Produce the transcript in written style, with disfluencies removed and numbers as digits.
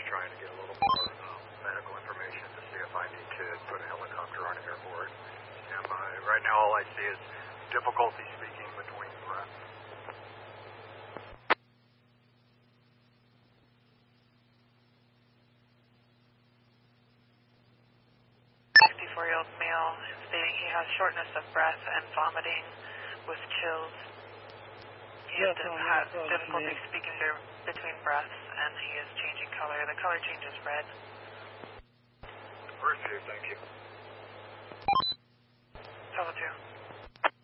just trying to get a little more medical information to see if I need to put a helicopter on an airport. Stand by. Right now all I see is difficulty speaking between breaths. 64-year-old male stating he has shortness of breath and vomiting with chills. He has difficulty speaking between breaths, and he is changing color. The color changes red. First view, thank you. Level 2.